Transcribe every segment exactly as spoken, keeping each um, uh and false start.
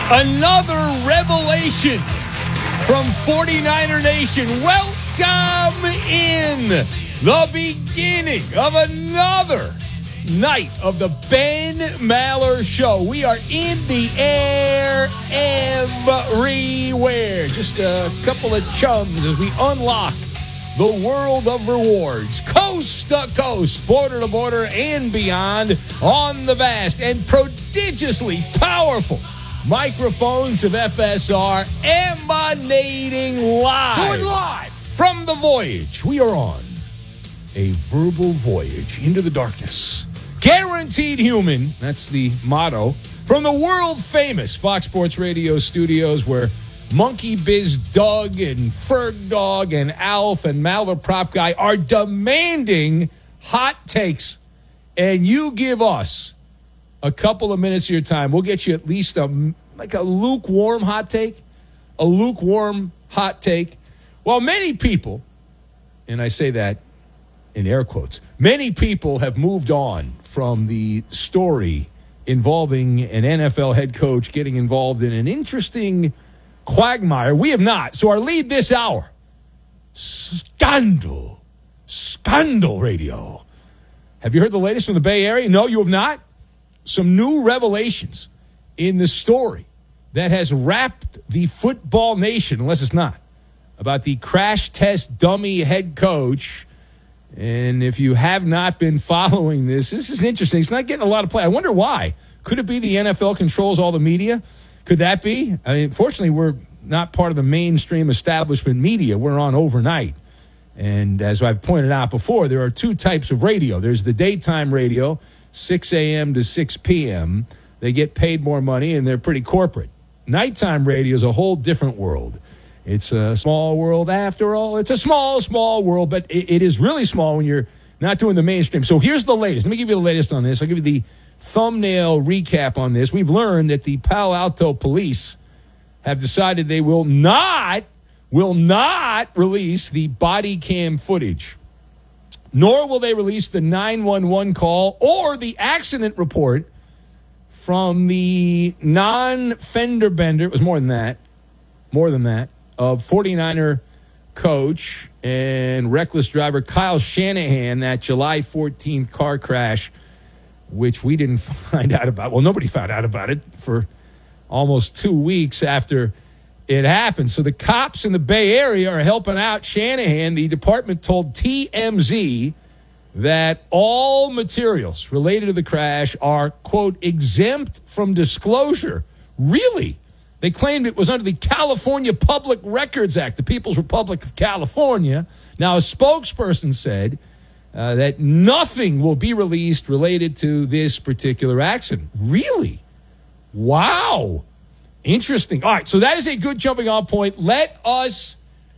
Another revelation from forty-niner Nation. Welcome in the beginning of another night of the Ben Maller Show. We are in the air everywhere. Just a couple of chums as we unlock the world of rewards, coast to coast, border to border, and beyond on the vast and prodigiously powerful microphones of F S R, emanating live. Do it live. From the voyage. We are on a verbal voyage into the darkness. Guaranteed human, that's the motto, from the world-famous Fox Sports Radio studios where Monkey Biz Doug and Ferg Dog and Alf and Maller Prop Guy are demanding hot takes. And you give us a couple of minutes of your time. We'll get you at least a like a lukewarm hot take. A lukewarm hot take. Well, many people, and I say that in air quotes, many people have moved on from the story involving an N F L head coach getting involved in an interesting quagmire. We have not. So our lead this hour, Scandal. Scandal Radio. Have you heard the latest from the Bay Area? No, you have not? Some new revelations in the story that has wrapped the football nation, unless it's not, about the crash test dummy head coach. And if you have not been following this, this is interesting. It's not getting a lot of play. I wonder why. Could it be the N F L controls all the media? Could that be? I mean, fortunately, we're not part of the mainstream establishment media. We're on overnight. And as I've pointed out before, there are two types of radio. There's the daytime radio, six a.m. to six p.m. They get paid more money, and they're pretty corporate. Nighttime radio is a whole different world. It's a small world after all. It's a small, small world, but it, it is really small when you're not doing the mainstream. So here's the latest. Let me give you the latest on this. I'll give you the thumbnail recap on this. We've learned that the Palo Alto police have decided they will not, will not release the body cam footage, nor will they release the nine one one call or the accident report from the non-fender bender. It was more than that, more than that, of forty-niner coach and reckless driver Kyle Shanahan, that July fourteenth car crash, which we didn't find out about. Well, nobody found out about it for almost two weeks after it happened. So the cops in the Bay Area are helping out Shanahan. The department told T M Z that all materials related to the crash are, quote, exempt from disclosure. Really? They claimed it was under the California Public Records Act, the People's Republic of California. Now, a spokesperson said uh, that nothing will be released related to this particular accident. Really? Wow. Interesting. All right, so that is a good jumping off point. Let us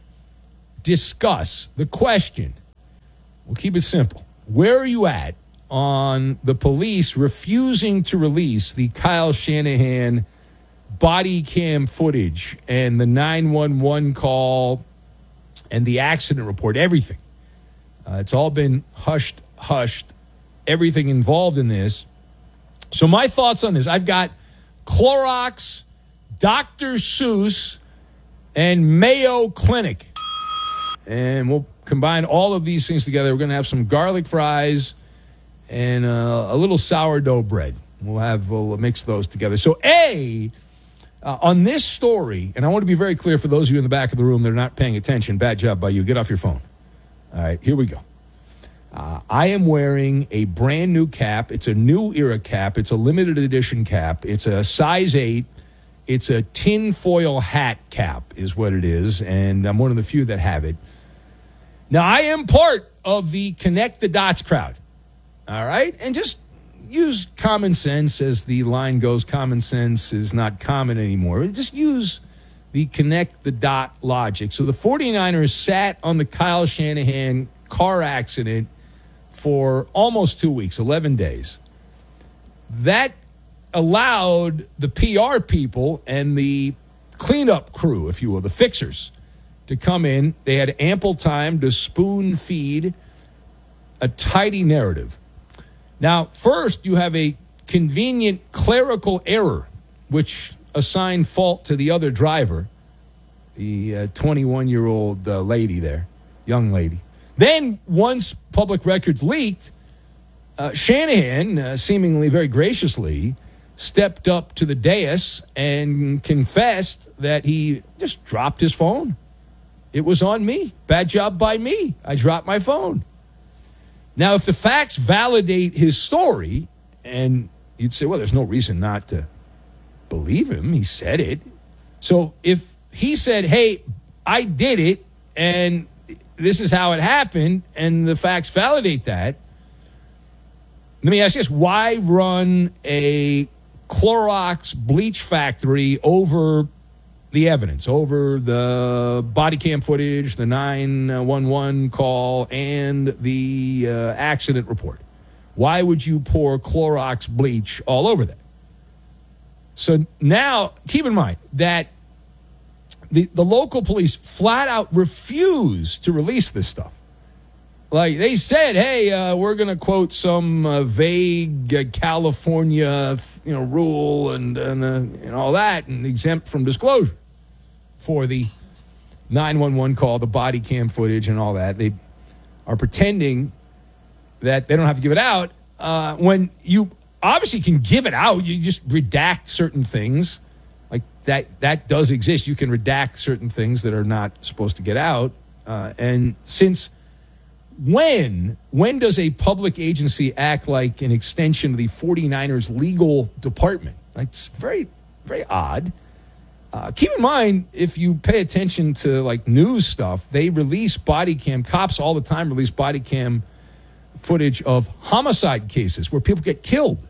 discuss the question. We'll keep it simple. Where are you at on the police refusing to release the Kyle Shanahan body cam footage and the nine one one call and the accident report, everything? Uh, it's all been hushed, hushed, everything involved in this. So my thoughts on this, I've got Clorox, Doctor Seuss, and Mayo Clinic. And we'll combine all of these things together. We're going to have some garlic fries and uh, a little sourdough bread. We'll have we'll mix those together. So, A, uh, on this story, and I want to be very clear for those of you in the back of the room that are not paying attention, bad job by you. Get off your phone. All right, here we go. Uh, I am wearing a brand new cap. It's a new era cap. It's a limited edition cap. It's a size eight. It's a tinfoil hat cap is what it is, and I'm one of the few that have it. Now, I am part of the Connect the Dots crowd, all right? And just use common sense, as the line goes. Common sense is not common anymore. Just use the Connect the Dot logic. So the forty-niners sat on the Kyle Shanahan car accident for almost two weeks, eleven days. That allowed the P R people and the cleanup crew, if you will, the fixers, to come in. They had ample time to spoon feed a tidy narrative. Now, first, you have a convenient clerical error, which assign fault to the other driver, the uh, twenty-one-year-old uh, lady there, young lady. Then, once public records leaked, uh, Shanahan, uh, seemingly very graciously, stepped up to the dais and confessed that he just dropped his phone. It was on me. Bad job by me. I dropped my phone. Now, if the facts validate his story, and you'd say, well, there's no reason not to believe him. He said it. So if he said, hey, I did it, and this is how it happened, and the facts validate that, let me ask you this. Why run a Clorox bleach factory over the evidence, over the body cam footage, the nine one one call, and the uh, accident report? Why would you pour Clorox bleach all over that? So now, keep in mind that the, the local police flat out refused to release this stuff. Like, they said, hey, uh, we're going to quote some uh, vague uh, California, you know, rule and, and, uh, and all that, and exempt from disclosure for the nine one one call, the body cam footage, and all that. They are pretending that they don't have to give it out uh, when you obviously can give it out. You just redact certain things. Like, that, that does exist. You can redact certain things that are not supposed to get out. Uh, and since... When when does a public agency act like an extension of the 49ers legal department? Like, it's very, very odd. Uh, keep in mind, if you pay attention to, like, news stuff, they release body cam. Cops all the time release body cam footage of homicide cases where people get killed.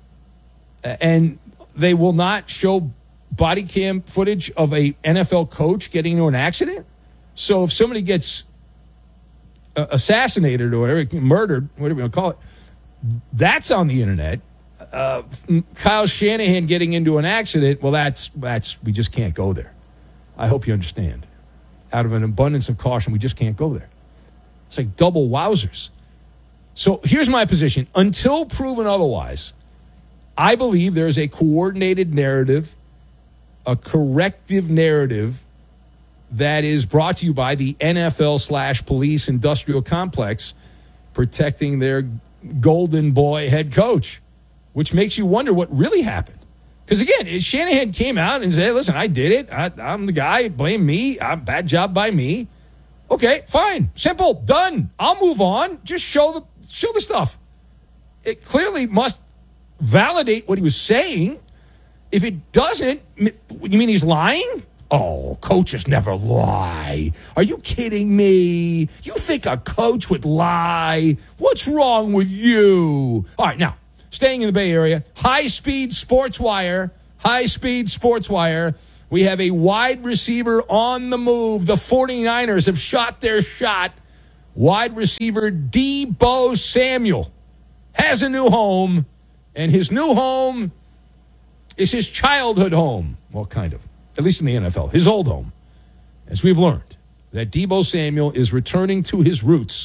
And they will not show body cam footage of a N F L coach getting into an accident. So if somebody gets assassinated or whatever, murdered, whatever you want to call it, that's on the internet. Uh, Kyle Shanahan getting into an accident, well, that's, that's, we just can't go there. I hope you understand. Out of an abundance of caution, we just can't go there. It's like double wowzers. So here's my position. Until proven otherwise, I believe there is a coordinated narrative, a corrective narrative that is brought to you by the N F L slash police industrial complex protecting their golden boy head coach, which makes you wonder what really happened. Because, again, Shanahan came out and said, hey, listen, I did it. I, I'm the guy. Blame me. I'm, bad job by me. Okay, fine. Simple. Done. I'll move on. Just show the, show the stuff. It clearly must validate what he was saying. If it doesn't, you mean he's lying? Oh, coaches never lie. Are you kidding me? You think a coach would lie? What's wrong with you? All right, now, staying in the Bay Area, high-speed sports wire, high-speed sports wire. We have a wide receiver on the move. The 49ers have shot their shot. Wide receiver Deebo Samuel has a new home, and his new home is his childhood home. Well, kind of. At least in the N F L, his old home. As we've learned, that Deebo Samuel is returning to his roots.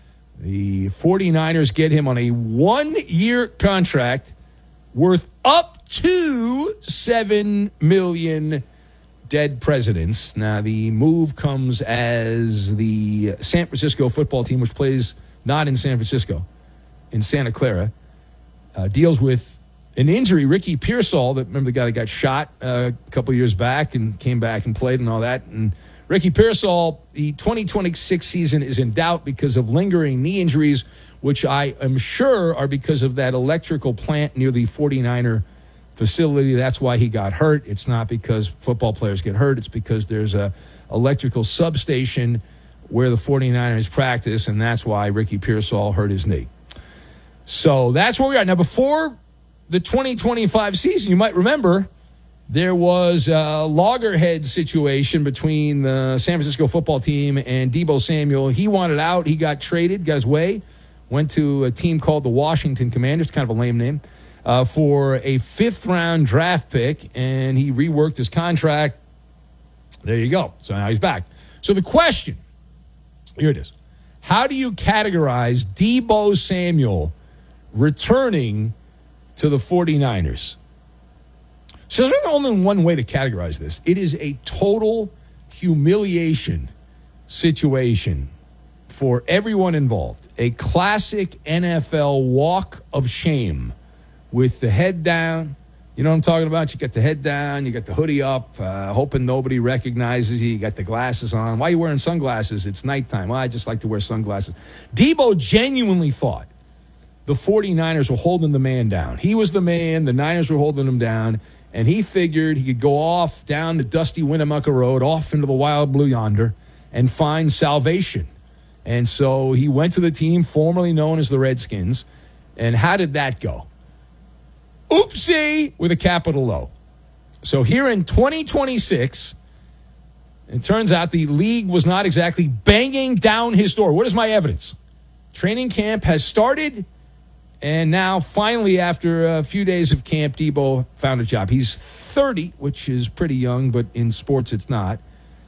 The 49ers get him on a one-year contract worth up to seven million dollars. Dead presidents. Now, the move comes as the San Francisco football team, which plays not in San Francisco, in Santa Clara, uh, deals with an injury. Ricky Pearsall, that remember the guy that got shot uh, a couple years back and came back and played and all that. And Ricky Pearsall, the twenty twenty-six season is in doubt because of lingering knee injuries, which I am sure are because of that electrical plant near the 49er facility. That's why he got hurt. It's not because football players get hurt. It's because there's a electrical substation where the 49ers practice, and that's why Ricky Pearsall hurt his knee. So that's where we are. Now, before the twenty twenty-five season, you might remember, there was a loggerhead situation between the San Francisco football team and Deebo Samuel. He wanted out. He got traded, got his way, went to a team called the Washington Commanders, kind of a lame name, uh, for a fifth-round draft pick, and he reworked his contract. There you go. So now he's back. So the question, here it is. How do you categorize Deebo Samuel returning to the 49ers? So there's really only one way to categorize this. It is a total humiliation situation for everyone involved. A classic N F L walk of shame with the head down. You know what I'm talking about? You got the head down, you got the hoodie up, uh, hoping nobody recognizes you. You got the glasses on. Why are you wearing sunglasses? It's nighttime. Well, I just like to wear sunglasses. Debo genuinely thought the 49ers were holding the man down. He was the man. The Niners were holding him down. And he figured he could go off down the dusty Winnemucca Road, off into the wild blue yonder, and find salvation. And so he went to the team formerly known as the Redskins. And how did that go? Oopsie, with a capital O. So here in twenty twenty-six, it turns out the league was not exactly banging down his door. What is my evidence? Training camp has started, and now finally, after a few days of camp, Debo found a job. He's thirty, which is pretty young, but in sports it's not.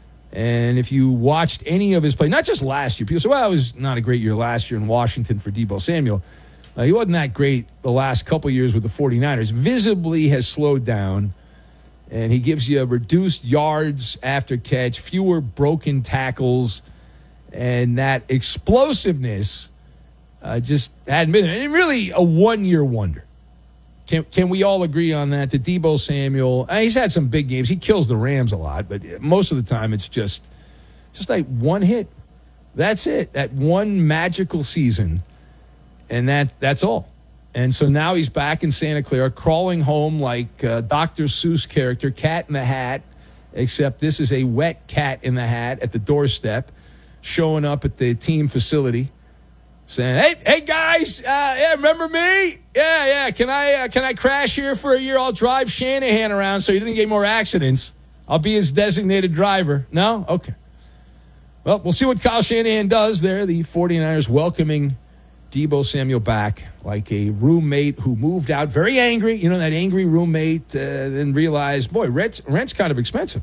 And if you watched any of his play, not just last year, people say, well, it was not a great year last year in Washington for Debo Samuel. Uh, he wasn't that great the last couple years with the 49ers. Visibly has slowed down, and he gives you reduced yards after catch, fewer broken tackles, and that explosiveness uh, just hadn't been there. And really a one-year wonder. Can can we all agree on that? That Debo Samuel, uh, he's had some big games. He kills the Rams a lot, but most of the time it's just, just like one hit. That's it. That one magical season. And that that's all. And so now he's back in Santa Clara, crawling home like uh, Doctor Seuss character, Cat in the Hat, except this is a wet cat in the hat at the doorstep, showing up at the team facility, saying, "Hey, hey guys, uh, yeah, remember me? Yeah, yeah. Can I uh, can I crash here for a year? I'll drive Shanahan around so he doesn't get more accidents. I'll be his designated driver." No? Okay. Well, we'll see what Kyle Shanahan does there. The 49ers welcoming Debo Samuel back like a roommate who moved out very angry. You know, that angry roommate uh, then realized, boy, rent's, rent's kind of expensive.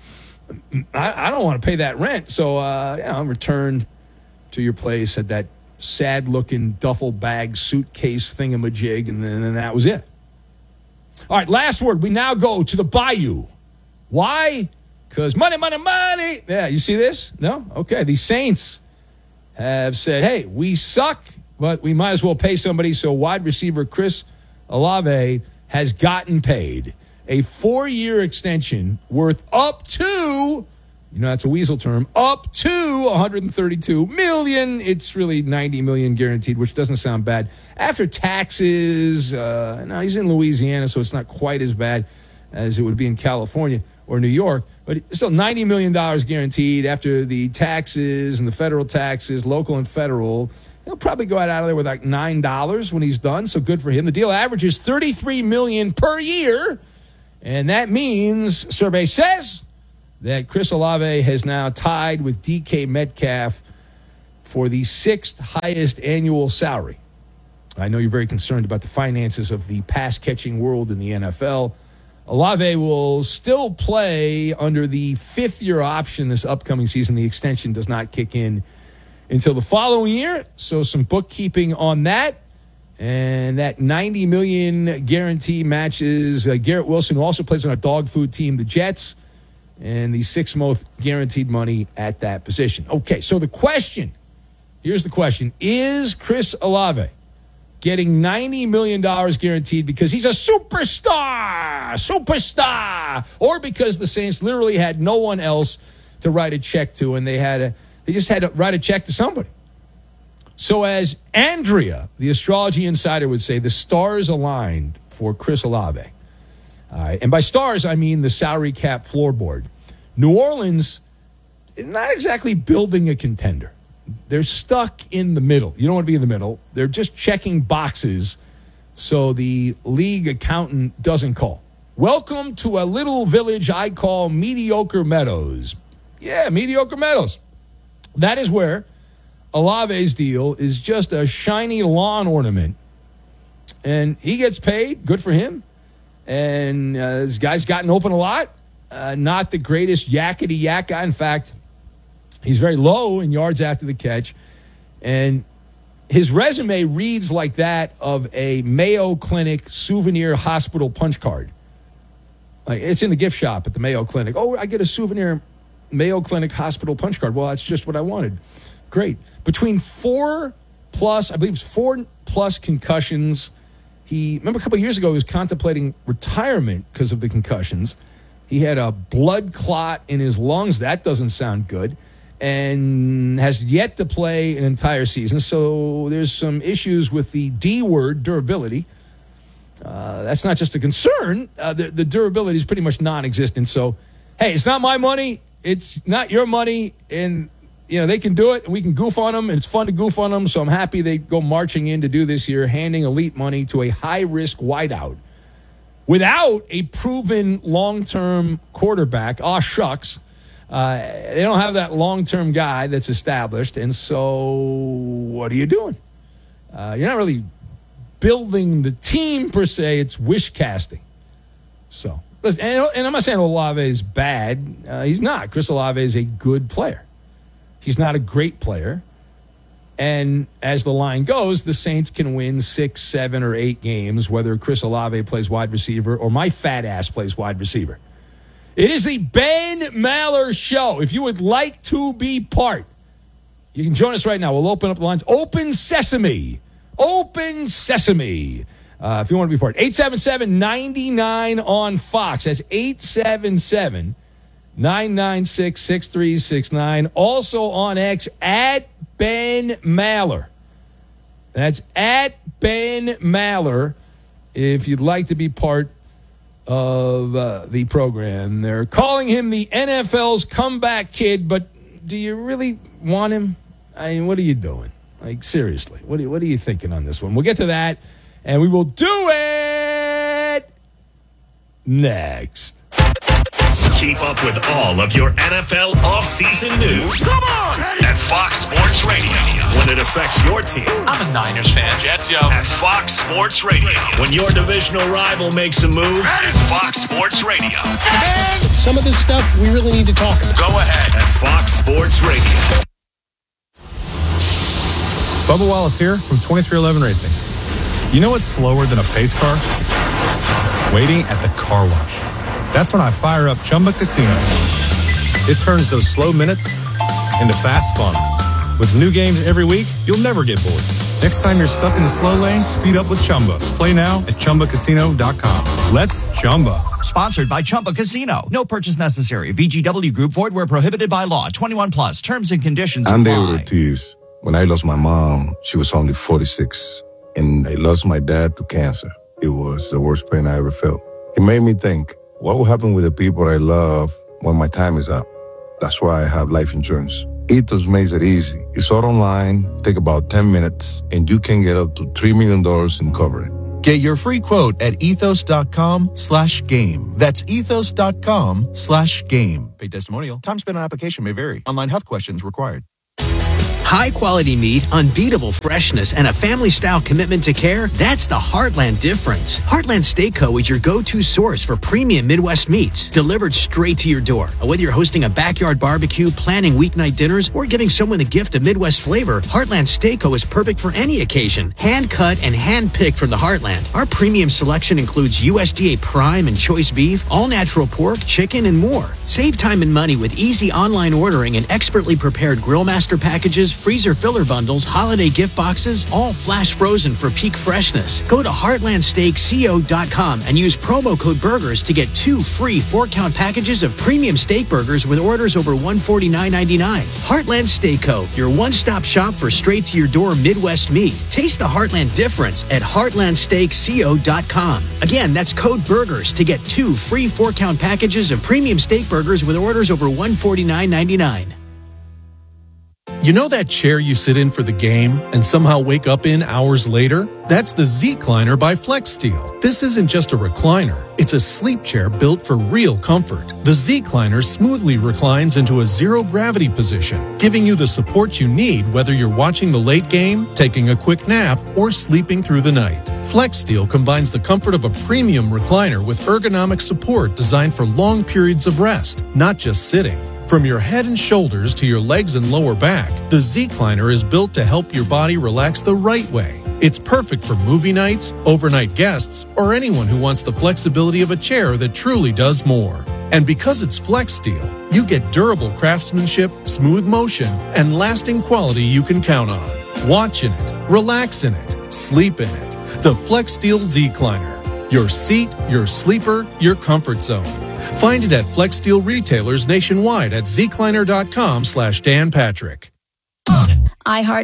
I, I don't want to pay that rent. So, uh, yeah, I'm returned to your place at that sad-looking duffel bag suitcase thingamajig, and then and that was it. All right, last word. We now go to the Bayou. Why? Because money, money, money. Yeah, you see this? No? Okay, the Saints have said, hey, we suck, but we might as well pay somebody. So wide receiver Chris Olave has gotten paid a four-year extension worth up to, you know, that's a weasel term, up to one hundred thirty-two million dollars. It's really ninety million dollars guaranteed, which doesn't sound bad. After taxes, uh, now he's in Louisiana, so it's not quite as bad as it would be in California or New York. But it's still ninety million dollars guaranteed after the taxes and the federal taxes, local and federal. He'll probably go out of there with like nine dollars when he's done, so good for him. The deal averages thirty-three million dollars per year, and that means, survey says, that Chris Olave has now tied with D K Metcalf for the sixth highest annual salary. I know you're very concerned about the finances of the pass-catching world in the N F L. Olave will still play under the fifth-year option this upcoming season. The extension does not kick in until the following year, so some bookkeeping on that. And that ninety million dollars guarantee matches uh, Garrett Wilson, who also plays on a dog food team, the Jets, and the sixth most guaranteed money at that position. Okay, so the question, here's the question. Is Chris Olave getting ninety million dollars guaranteed because he's a superstar, superstar, or because the Saints literally had no one else to write a check to, and they had a, they just had to write a check to somebody? So as Andrea, the astrology insider, would say, the stars aligned for Chris Olave. All right, and by stars, I mean the salary cap floorboard. New Orleans is not exactly building a contender. They're stuck in the middle. You don't want to be in the middle. They're just checking boxes so the league accountant doesn't call. Welcome to a little village I call Mediocre Meadows. Yeah, Mediocre Meadows. That is where Olave's deal is just a shiny lawn ornament. And he gets paid. Good for him. And uh, this guy's gotten open a lot. Uh, not the greatest yakety yak guy. In fact, he's very low in yards after the catch. And his resume reads like that of a Mayo Clinic souvenir hospital punch card. Like, it's in the gift shop at the Mayo Clinic. Oh, I get a souvenir Mayo Clinic hospital punch card. Well, that's just what I wanted. Great. Between four plus, I believe it's four plus concussions. He, remember a couple of years ago, he was contemplating retirement because of the concussions. He had a blood clot in his lungs. That doesn't sound good. And has yet to play an entire season. So there's some issues with the D word, durability. Uh, that's not just a concern. Uh, the, the durability is pretty much non-existent. So, hey, it's not my money. It's not your money. And, you know, they can do it, and we can goof on them, and it's fun to goof on them. So I'm happy they go marching in to do this here, handing elite money to a high-risk wideout without a proven long-term quarterback. Aw, shucks. Uh, they don't have that long-term guy that's established. And so what are you doing? Uh, you're not really building the team per se. It's wish casting. So, listen, and, and I'm not saying Olave is bad. Uh, he's not. Chris Olave is a good player. He's not a great player. And as the line goes, the Saints can win six, seven, or eight games, whether Chris Olave plays wide receiver or my fat ass plays wide receiver. It is the Ben Maller Show. If you would like to be part, you can join us right now. We'll open up the lines. Open sesame. Open sesame. Uh, if you want to be part. eight seven seven, nine nine on Fox. That's eight seven seven, nine nine six, six three six nine. Also on X, at Ben Maller. That's at Ben Maller. If you'd like to be part of uh, the program. They're calling him the N F L's comeback kid, but do you really want him? I mean, what are you doing? Like, seriously, what are you, what are you thinking on this one? We'll get to that, and we will do it next. Keep up with all of your N F L offseason news. Come on! At Fox Sports Radio. When it affects your team. I'm a Niners fan. Jets, yo. At Fox Sports Radio. When your divisional rival makes a move. At Fox Sports Radio. And some of this stuff we really need to talk about. Go ahead. At Fox Sports Radio. Bubba Wallace here from twenty-three eleven Racing. You know what's slower than a pace car? Waiting at the car wash. That's when I fire up Chumba Casino. It turns those slow minutes into fast fun. With new games every week, you'll never get bored. Next time you're stuck in the slow lane, speed up with Chumba. Play now at Chumba Casino dot com. Let's Chumba. Sponsored by Chumba Casino. No purchase necessary. V G W Group. Void where prohibited by law. twenty-one plus. Terms and conditions apply. I'm David Ortiz. When I lost my mom, she was only forty-six. And I lost my dad to cancer. It was the worst pain I ever felt. It made me think, what will happen with the people I love when my time is up? That's why I have life insurance. Ethos makes it easy. It's all online, take about ten minutes, and you can get up to three million dollars in coverage. Get your free quote at ethos.com slash game. That's ethos.com slash game. Paid testimonial. Time spent on application may vary. Online health questions required. High-quality meat, unbeatable freshness, and a family-style commitment to care, that's the Heartland difference. Heartland Steak Co. is your go-to source for premium Midwest meats, delivered straight to your door. Whether you're hosting a backyard barbecue, planning weeknight dinners, or giving someone a gift of Midwest flavor, Heartland Steak Co. is perfect for any occasion. Hand-cut and hand-picked from the Heartland. Our premium selection includes U S D A Prime and Choice Beef, all-natural pork, chicken, and more. Save time and money with easy online ordering and expertly prepared Grill Master packages, freezer filler bundles, holiday gift boxes, all flash frozen for peak freshness. Go to heartland steak co dot com and use promo code BURGERS to get two free four-count packages of premium steak burgers with orders over one hundred forty-nine ninety-nine. Heartland Steak Co., your one-stop shop for straight-to-your-door Midwest meat. Taste the Heartland difference at heartland steak co dot com. Again, that's code BURGERS to get two free four-count packages of premium steak burgers with orders over one hundred forty-nine ninety-nine. You know that chair you sit in for the game and somehow wake up in hours later? That's the Z-Cliner by FlexSteel. This isn't just a recliner. It's a sleep chair built for real comfort. The Z-Cliner smoothly reclines into a zero-gravity position, giving you the support you need whether you're watching the late game, taking a quick nap, or sleeping through the night. FlexSteel combines the comfort of a premium recliner with ergonomic support designed for long periods of rest, not just sitting. From your head and shoulders to your legs and lower back, the Zecliner is built to help your body relax the right way. It's perfect for movie nights, overnight guests, or anyone who wants the flexibility of a chair that truly does more. And because it's Flex Steel, you get durable craftsmanship, smooth motion, and lasting quality you can count on. Watch in it, relax in it, sleep in it. The Flex Steel Zecliner. Your seat, your sleeper, your comfort zone. Find it at Flex Steel retailers nationwide at zecliner.com slash Dan Patrick. iHeart.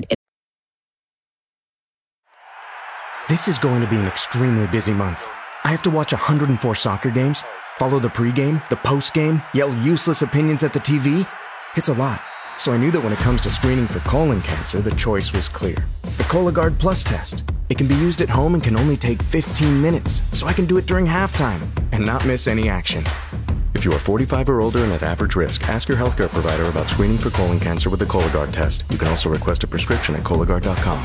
This is going to be an extremely busy month. I have to watch one hundred four soccer games, follow the pregame, the postgame, yell useless opinions at the T V. It's a lot. So I knew that when it comes to screening for colon cancer, the choice was clear. The Cologuard Plus test. It can be used at home and can only take fifteen minutes, so I can do it during halftime and not miss any action. If you are forty-five or older and at average risk, ask your healthcare provider about screening for colon cancer with the Cologuard test. You can also request a prescription at Cologuard dot com.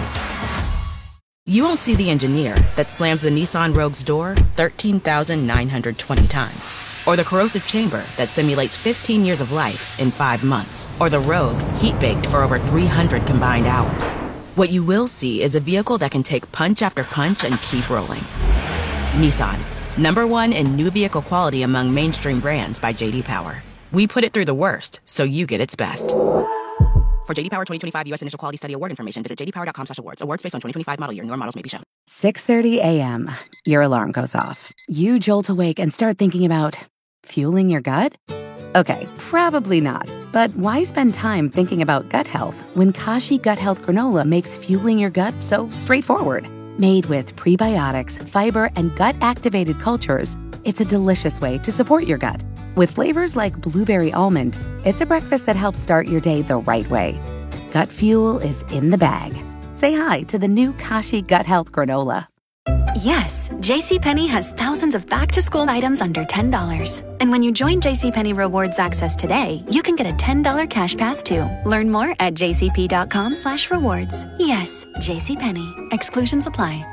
You won't see the engineer that slams the Nissan Rogue's door thirteen thousand nine hundred twenty times. Or the corrosive chamber that simulates fifteen years of life in five months. Or the Rogue heat-baked for over three hundred combined hours. What you will see is a vehicle that can take punch after punch and keep rolling. Nissan, number one in new vehicle quality among mainstream brands by J D Power. We put it through the worst, so you get its best. For J D Power twenty twenty-five U S Initial Quality Study Award information, visit j d power dot com slash awards. Awards based on twenty twenty-five model year. Newer models may be shown. six thirty a.m. Your alarm goes off. You jolt awake and start thinking about fueling your gut? Okay, probably not. But why spend time thinking about gut health when Kashi Gut Health Granola makes fueling your gut so straightforward? Made with prebiotics, fiber, and gut-activated cultures, it's a delicious way to support your gut. With flavors like blueberry almond, it's a breakfast that helps start your day the right way. Gut fuel is in the bag. Say hi to the new Kashi Gut Health Granola. Yes, JCPenney has thousands of back-to-school items under ten dollars. And when you join JCPenney Rewards Access today, you can get a ten dollars cash pass too. Learn more at jcp.com slash rewards. Yes, JCPenney. Exclusions apply.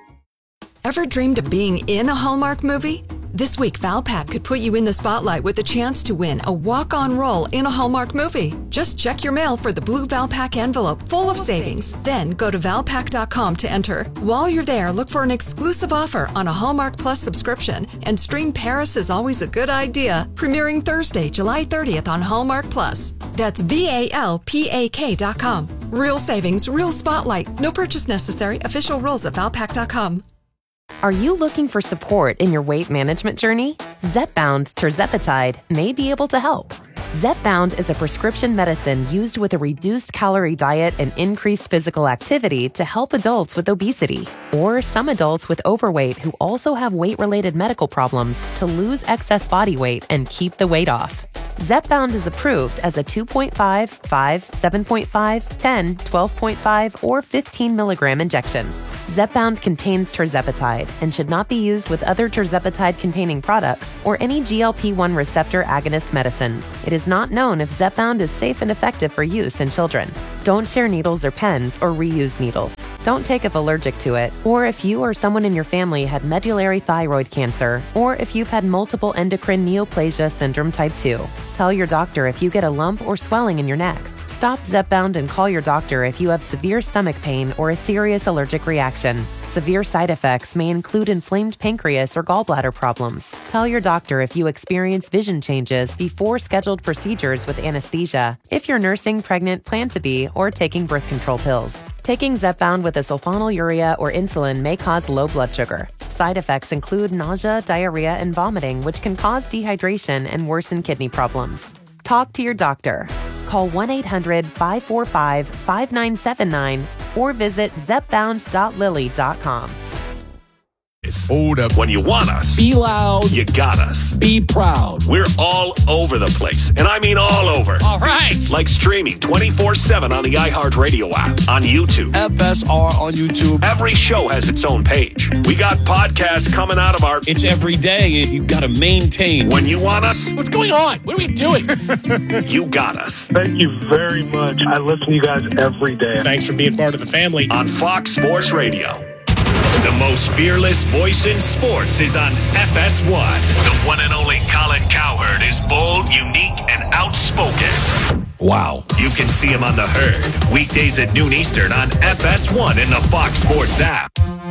Ever dreamed of being in a Hallmark movie? This week, Valpak could put you in the spotlight with a chance to win a walk-on role in a Hallmark movie. Just check your mail for the blue Valpak envelope full of savings. Then go to valpak dot com to enter. While you're there, look for an exclusive offer on a Hallmark Plus subscription and stream Paris is Always a Good Idea, premiering Thursday, July thirtieth on Hallmark Plus. That's V A L P A K dot com. Real savings, real spotlight. No purchase necessary. Official rules at valpak dot com. Are you looking for support in your weight management journey? Zepbound tirzepatide may be able to help. Zepbound is a prescription medicine used with a reduced calorie diet and increased physical activity to help adults with obesity, or some adults with overweight who also have weight-related medical problems to lose excess body weight and keep the weight off. Zepbound is approved as a two point five, five, seven point five, ten, twelve point five, or fifteen milligram injection. Zepbound contains tirzepatide and should not be used with other tirzepatide-containing products or any G L P one receptor agonist medicines. It is not known if Zepbound is safe and effective for use in children. Don't share needles or pens or reuse needles. Don't take if allergic to it, or if you or someone in your family had medullary thyroid cancer, or if you've had multiple endocrine neoplasia syndrome type two. Tell your doctor if you get a lump or swelling in your neck. Stop Zepbound and call your doctor if you have severe stomach pain or a serious allergic reaction. Severe side effects may include inflamed pancreas or gallbladder problems. Tell your doctor if you experience vision changes before scheduled procedures with anesthesia, if you're nursing, pregnant, plan to be, or taking birth control pills. Taking Zepbound with a sulfonylurea or insulin may cause low blood sugar. Side effects include nausea, diarrhea, and vomiting, which can cause dehydration and worsen kidney problems. Talk to your doctor. Call one eight hundred, five four five, five nine seven nine or visit zepbound dot lilly dot com. Hold up. When you want us, be loud. You got us. Be proud. We're all over the place. And I mean all over. All right. Like streaming twenty-four seven on the iHeartRadio app, on YouTube. F S R on YouTube. Every show has its own page. We got podcasts coming out of our... It's every day, and you've got to maintain. When you want us... What's going on? What are we doing? You got us. Thank you very much. I listen to you guys every day. Thanks for being part of the family. On Fox Sports Radio. The most fearless voice in sports is on F S one. The one and only Colin Cowherd is bold, unique, and outspoken. Wow. You can see him on The Herd, weekdays at noon Eastern on F S one in the Fox Sports app.